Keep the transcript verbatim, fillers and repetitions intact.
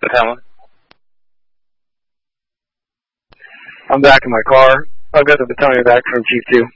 Battalion. I'm back in my car. I've got the battalion back from Chief two.